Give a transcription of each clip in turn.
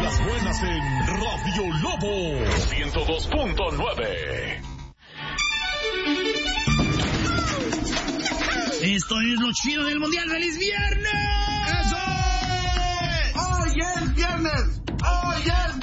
las buenas en Radio Lobo 102.9. Esto es lo chido del Mundial. ¡Feliz viernes! ¡Eso! ¡Hoy es viernes! ¡Hoy es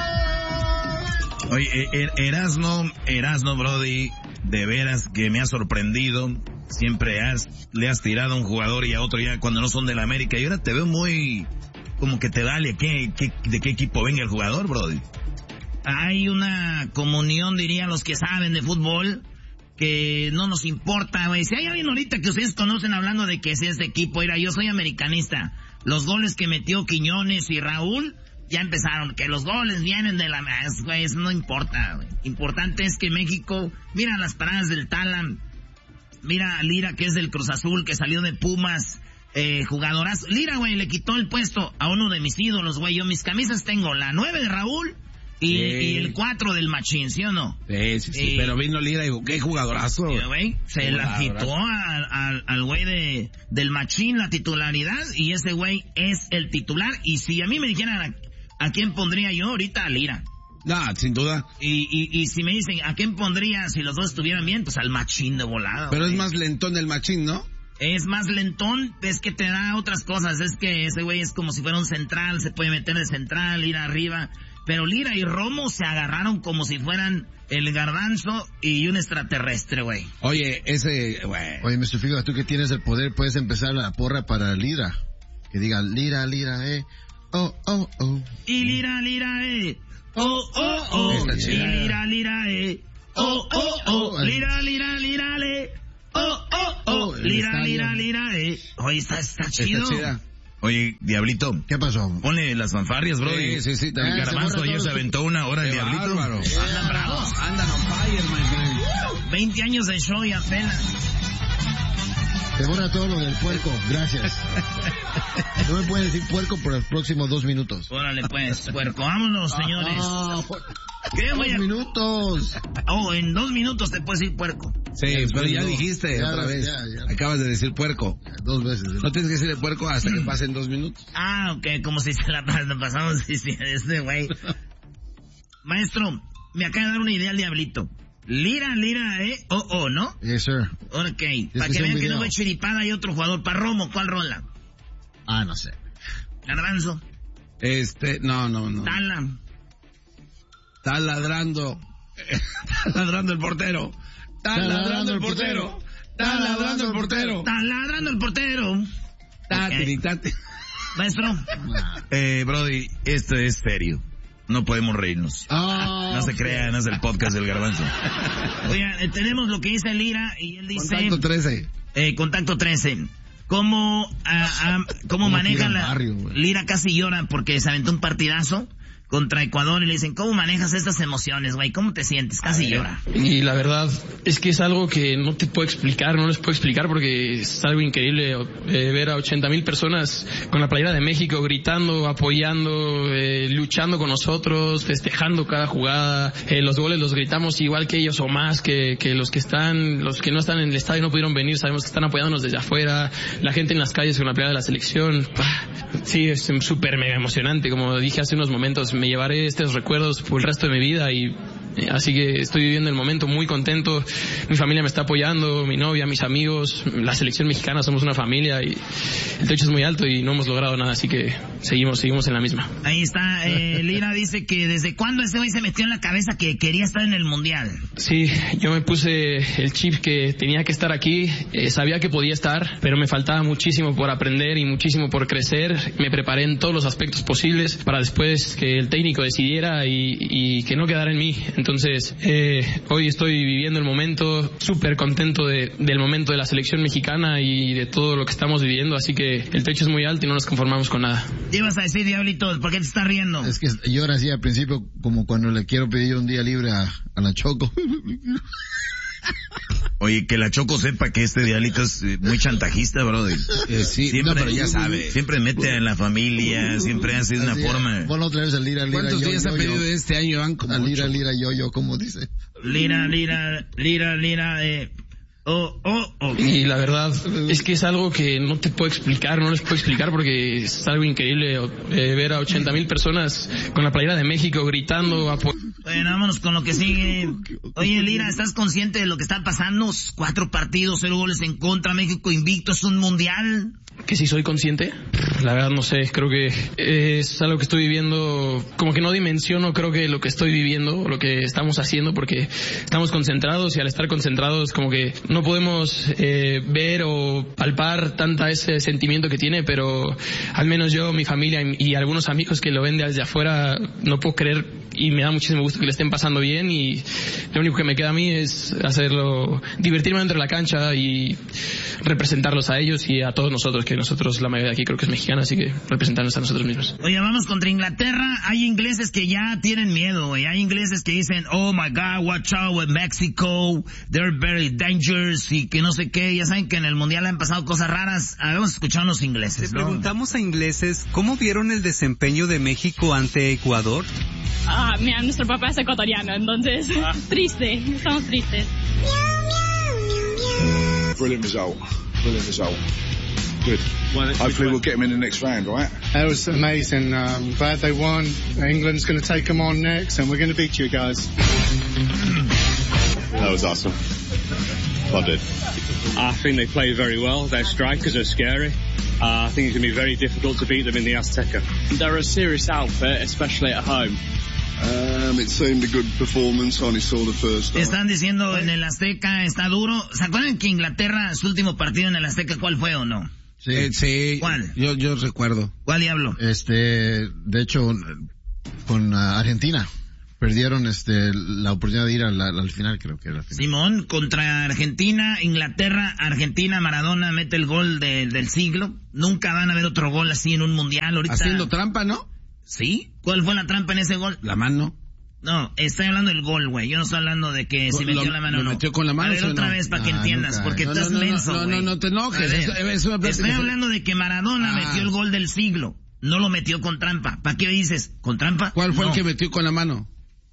viernes! Oye, Erasno, Brody, de veras que me ha sorprendido. Siempre le has tirado a un jugador y a otro ya cuando no son de la América. Y ahora te veo muy... como que te vale de qué equipo venga el jugador, Brody. Hay una comunión, dirían los que saben de fútbol, que no nos importa, güey. Si hay alguien ahorita que ustedes conocen hablando de que es este equipo, mira, yo soy americanista. Los goles que metió Quiñones y Raúl, ya empezaron. Que los goles vienen de la... güey, eso no importa, güey. Importante es que México, mira las paradas del Talan, mira a Lira, que es del Cruz Azul, que salió de Pumas, jugadorazo. Lira, güey, le quitó el puesto a uno de mis ídolos, güey. Yo mis camisas tengo la 9 de Raúl y el 4 del Machín, ¿sí o no? Sí, pero vino Lira y dijo, qué jugadorazo. Güey, se la quitó al güey del Machín la titularidad, y ese güey es el titular. Y si a mí me dijeran a quién pondría yo ahorita, a Lira. No, sin duda. Y si me dicen a quién pondría si los dos estuvieran bien, pues al Machín de volada. Pero güey. Es más lentón el Machín, ¿no? Es más lentón, es que te da otras cosas. Es que ese güey es como si fuera un central, se puede meter de central, ir arriba. Pero Lira y Romo se agarraron como si fueran el Garbanzo y un extraterrestre, güey. Oye, güey. Oye, Mr. Figo, tú que tienes el poder, puedes empezar la porra para Lira. Que diga, Lira, oh, oh, oh. Y Lira, oh, oh, oh. Y Lira, oh, oh, oh. Lira, oh, oh, oh. Lira, Oye, está chido. Está chida. Oye, Diablito. ¿Qué pasó? Ponle las fanfarrias, bro. Sí. El Garbanzo ayer se aventó una hora, el Diablito. Bárbaro. Andan bravos. Andan on fire, my friend. 20 años de show y apenas. Te borra todo lo del puerco, gracias. No me puedes decir puerco por los próximos 2 minutos. Órale pues, puerco, vámonos, señores. ¿Qué, 2 minutos. Oh, en 2 minutos te puedes decir puerco. Sí, pero ya dijiste ya, otra vez. ya. Acabas de decir puerco. 2 veces. No tienes que decirle puerco hasta que pasen 2 minutos. Ah, ok, como si se la pasamos este güey. Maestro, me acaba de dar una idea el Diablito. Lira, oh, ¿no? Yes, sir. Ok, para que vean que no fue chiripada y otro jugador. Para Romo, ¿cuál rola? No sé. Garbanzo. No. Tala. Está ladrando. Está ladrando el portero. Está ladrando el portero. Está ladrando el portero. Está ladrando el portero. Tate. Maestro. Brody, esto es serio. No podemos reírnos. No se crean, es el podcast del Garbanzo. Oigan, tenemos lo que dice Lira y él dice... Contacto 13. Contacto 13. ¿Cómo manejan la... Lira casi llora porque se aventó un partidazo contra Ecuador y le dicen, ¿cómo manejas estas emociones, güey? ¿Cómo te sientes? Casi llora. Y la verdad es que es algo que no te puedo explicar, no les puedo explicar porque es algo increíble ver a 80,000 personas con la playera de México gritando, apoyando, luchando con nosotros, festejando cada jugada. Los goles los gritamos igual que ellos o más que los que no están en el estadio no pudieron venir, sabemos que están apoyándonos desde afuera, la gente en las calles con la playera de la selección. Sí, es súper mega emocionante, como dije hace unos momentos. Me llevaré estos recuerdos por el resto de mi vida y así que estoy viviendo el momento muy contento. Mi familia me está apoyando, mi novia, mis amigos, la selección mexicana, somos una familia y el techo es muy alto y no hemos logrado nada, así que seguimos en la misma. Ahí está, Lira dice que desde cuándo ese güey se metió en la cabeza que quería estar en el Mundial. Sí, yo me puse el chip que tenía que estar aquí, sabía que podía estar, pero me faltaba muchísimo por aprender y muchísimo por crecer. Me preparé en todos los aspectos posibles para después que el técnico decidiera y que no quedara en mí. Entonces, hoy estoy viviendo el momento, súper contento del momento de la selección mexicana y de todo lo que estamos viviendo, así que el techo es muy alto y no nos conformamos con nada. ¿Qué ibas a decir, Diablito? ¿Por qué te estás riendo? Es que yo ahora sí al principio, como cuando le quiero pedir un día libre a la Choco. Oye, que la Choco sepa que este Diablito es muy chantajista, brother. Sí, siempre, pero ya sabe. Siempre mete a la familia, siempre hace de una forma... Bueno, otra vez el Lira, ¿cuántos días ha pedido este año, Iván? Lira, yo, como dice. Lira, Y la verdad es que es algo que no te puedo explicar, no les puedo explicar porque es algo increíble ver a 80,000 personas con la playera de México gritando. Bueno, vámonos con lo que sigue. Oye, Lira, ¿estás consciente de lo que está pasando? 4 partidos, 0 goles en contra, México invicto, es un mundial. Que si soy consciente, la verdad no sé, creo que es algo que estoy viviendo, como que no dimensiono, creo que lo que estoy viviendo, lo que estamos haciendo, porque estamos concentrados y al estar concentrados como que no podemos ver o palpar tanta ese sentimiento que tiene, pero al menos yo, mi familia y algunos amigos que lo ven desde afuera, no puedo creer y me da muchísimo gusto que le estén pasando bien y lo único que me queda a mí es hacerlo, divertirme dentro de la cancha y representarlos a ellos y a todos nosotros, que nosotros, la mayoría de aquí creo que es mexicana, así que representarnos a nosotros mismos. Oye, vamos contra Inglaterra. Hay ingleses que ya tienen miedo, güey. Hay ingleses que dicen, oh my God, watch out with Mexico, they're very dangerous y que no sé qué. Ya saben que en el mundial han pasado cosas raras. Habíamos escuchado a los ingleses, Le preguntamos a ingleses, ¿cómo vieron el desempeño de México ante Ecuador? Mira, nuestro papá es ecuatoriano, entonces triste, estamos tristes. Brilliant result. Good. Hopefully we'll get them in the next round, right? That was amazing. Glad they won. England's going to take them on next, and we're going to beat you guys. That was awesome. Loved it. I think they play very well. Their strikers are scary. I think it's going to be very difficult to beat them in the Azteca. They're a serious outfit, especially at home. It seemed a good performance on his sort of first. Están diciendo en el Azteca está duro. ¿Se acuerdan que Inglaterra, su último partido en el Azteca, cuál fue o no? Sí. ¿Cuál? Yo recuerdo. ¿Cuál diablo? De hecho, con Argentina. Perdieron la oportunidad de ir al final, creo que era. Simón, contra Argentina, Inglaterra, Argentina, Maradona mete el gol del siglo. Nunca van a ver otro gol así en un mundial. Ahorita. Haciendo trampa, ¿no? ¿Sí? ¿Cuál fue la trampa en ese gol? La mano. No, estoy hablando del gol, güey. Yo no estoy hablando de que si metió la mano o no. ¿Metió con la mano? A ver, otra vez para que entiendas, nunca, porque estás menso, güey. No te enojes. Estoy hablando de que Maradona metió el gol del siglo. No lo metió con trampa. ¿Para qué dices? ¿Con trampa? ¿Cuál fue el que metió con la mano?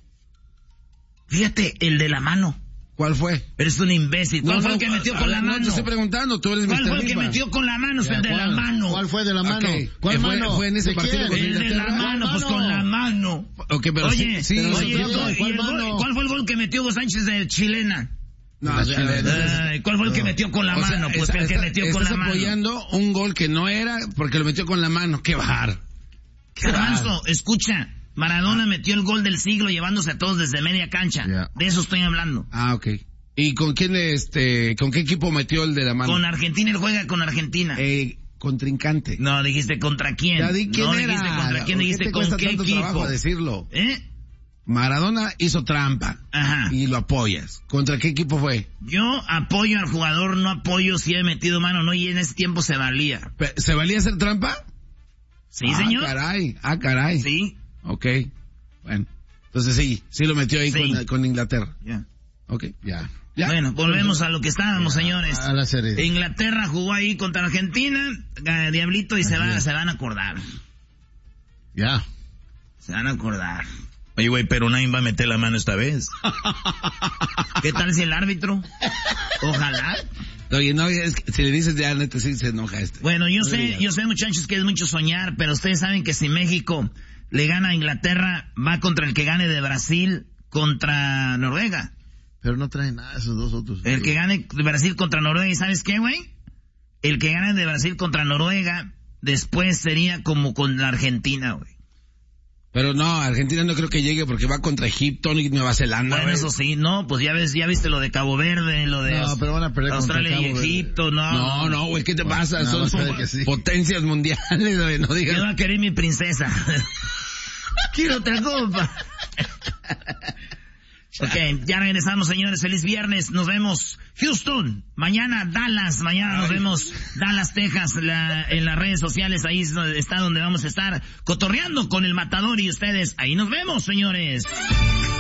Fíjate, el de la mano. ¿Cuál fue? Eres un imbécil. ¿Cuál fue el que metió con la mano? No, te estoy preguntando, tú eres ¿Cuál fue el que metió con la mano? El de la mano. ¿Cuál fue de la mano? Okay. ¿Cuál mano? ¿Fue en ese partido con el de la mano, pues con la mano. Okay, pero oye, ¿cuál fue el gol que metió Hugo Sánchez de chilena? No, ¿cuál fue el que metió con la mano? Pues el que metió con la mano. Estás apoyando un gol que no era porque lo metió con la mano. ¡Qué bajar! Garbanzo, escucha. Maradona metió el gol del siglo llevándose a todos desde media cancha. Yeah. De eso estoy hablando. Ok. ¿Y con quién con qué equipo metió el de la mano? Con Argentina, él juega con Argentina. Contrincante. No, dijiste contra quién. Ya di quién no era. Dijiste contra quién, dijiste con qué equipo. Decirlo. Maradona hizo trampa. Ajá. Y lo apoyas. ¿Contra qué equipo fue? Yo apoyo al jugador, no apoyo si he metido mano, no, y en ese tiempo se valía. ¿Se valía hacer trampa? Sí, señor. Caray. Sí. Ok. Bueno. Entonces sí lo metió ahí con Inglaterra. Ya. Ok, ya. Bueno, volvemos a lo que estábamos, señores. A la serie. Inglaterra jugó ahí contra Argentina, Diablito, y se van a acordar. Ya. Se van a acordar. Oye, güey, pero nadie va a meter la mano esta vez. ¿Qué tal si el árbitro? Ojalá. Oye, no, es que si le dices ya, neta, sí se enoja Bueno, yo sé, muchachos, que es mucho soñar, pero ustedes saben que si México le gana a Inglaterra, va contra el que gane de Brasil contra Noruega. Pero no trae nada esos dos otros. El que gane de Brasil contra Noruega, ¿y sabes qué, güey? El que gane de Brasil contra Noruega, después sería como con la Argentina, güey. Pero no, Argentina no creo que llegue porque va contra Egipto y Nueva Zelanda. Bueno, eso sí, no, pues ya viste lo de Cabo Verde, lo de pero van a perder Australia contra y Cabo Egipto, no. No, güey, ¿qué te pasa? No, Son potencias mundiales, güey, no digas. Yo voy a querer mi princesa. Quiero otra copa. Ok, ya regresamos, señores. Feliz viernes. Nos vemos. Houston. Mañana Dallas. Mañana nos vemos. Dallas, Texas. En las redes sociales. Ahí está donde vamos a estar cotorreando con el Matador y ustedes. Ahí nos vemos, señores.